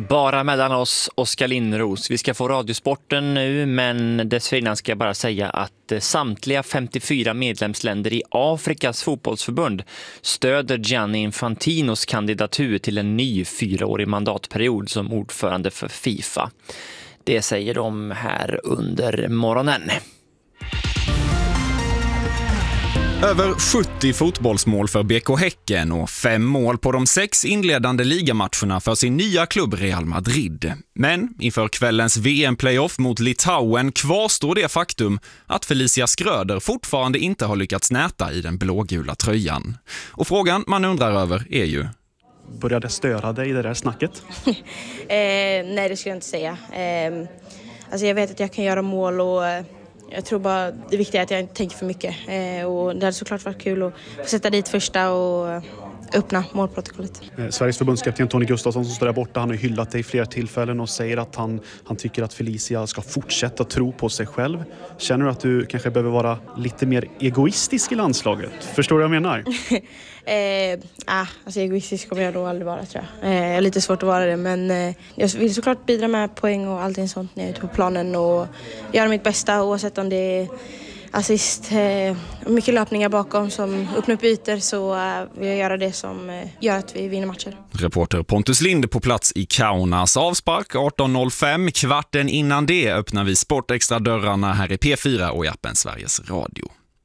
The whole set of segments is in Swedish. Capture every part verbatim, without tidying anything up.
Bara mellan oss, Oskar Lindros. Vi ska få radiosporten nu, men dessförinnan ska jag bara säga att samtliga femtiofyra medlemsländer i Afrikas fotbollsförbund stöder Gianni Infantinos kandidatur till en ny fyraårig mandatperiod som ordförande för FIFA. Det säger de här under morgonen. Över sjuttio fotbollsmål för B K Häcken och fem mål på de sex inledande ligamatcherna för sin nya klubb Real Madrid. Men inför kvällens V M-playoff mot Litauen kvarstår det faktum att Felicia Skröder fortfarande inte har lyckats näta i den blågula tröjan. Och frågan man undrar över är ju: började störa dig i det där snacket? eh, nej, det skulle jag inte säga. Eh, alltså jag vet att jag kan göra mål och jag tror bara det viktiga är att jag inte tänker för mycket. Eh, och det hade såklart varit kul att få sätta dit första och öppna målprotokollet. Eh, Sveriges förbundskapten Tony Gustafsson som står där borta, han har hyllat dig flera tillfällen och säger att han, han tycker att Felicia ska fortsätta tro på sig själv. Känner du att du kanske behöver vara lite mer egoistisk i landslaget? Förstår du vad jag menar? eh, ah, alltså egoistisk kommer jag då aldrig vara, tror jag. Eh, jag är lite svårt att vara det, men eh, jag vill såklart bidra med poäng och allting sånt när jag är ute på planen och göra mitt bästa oavsett om det är assist, eh, mycket löpningar bakom som öppnar upp ytor, så eh, vill jag göra det som eh, gör att vi vinner matcher. Reporter Pontus Lind på plats i Kaunas. Avspark arton noll fem. Kvarten innan det öppnar vi Sportextra-dörrarna här i P fyra och i appen Sveriges Radio.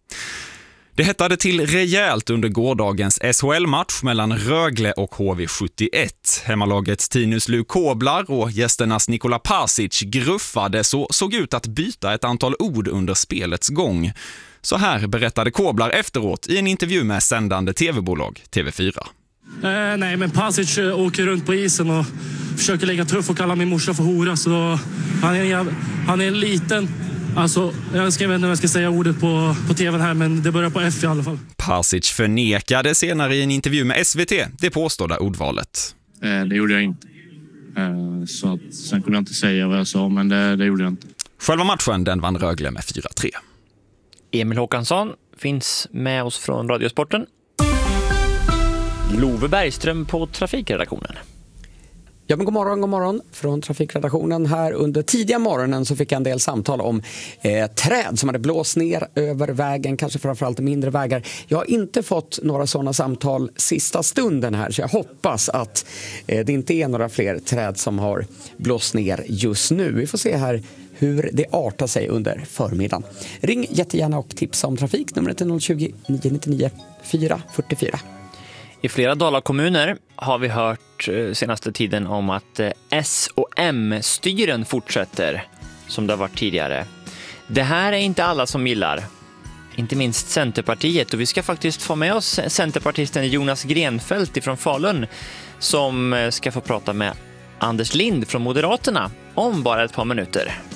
Det hettade till rejält under gårdagens S H L-match mellan Rögle och H V sjuttioett. Hemmalagets Tinus Lukoblar och gästernas Nikola Pasic gruffade så såg ut att byta ett antal ord under spelets gång. Så här berättade Koblar efteråt i en intervju med sändande tv-bolag T V fyra. Eh, nej, men Pasic eh, åker runt på isen och försöker lägga tuff och kalla min morsa för hora. Så han är, han är en liten... Alltså, jag ska inte vad jag ska säga ordet på, på tvn här, men det börjar på F i alla fall. Pasic förnekade senare i en intervju med S V T det påstådda ordvalet. Eh, det gjorde jag inte. Eh, så att, sen kunde jag inte säga vad jag sa, men det, det gjorde jag inte. Själva matchen den vann Rögle med fyra tre. Emil Håkansson finns med oss från Radiosporten. Love Bergström på trafikredaktionen. Ja, men god morgon, god morgon från trafikredaktionen. Här under tidiga morgonen så fick jag en del samtal om eh, träd som hade blåst ner över vägen, kanske framförallt mindre vägar. Jag har inte fått några sådana samtal sista stunden här, så jag hoppas att eh, det inte är några fler träd som har blåst ner just nu. Vi får se här hur det artar sig under förmiddagen. Ring jättegärna och tipsa om trafik. Numret är noll tjugo, nio nittionio, fyra fyra fyra. I flera Dalakommuner har vi hört senaste tiden om att S och M-styren fortsätter som det har varit tidigare. Det här är inte alla som gillar, inte minst Centerpartiet, och vi ska faktiskt få med oss centerpartisten Jonas Grenfeldt ifrån Falun som ska få prata med Anders Lind från Moderaterna om bara ett par minuter.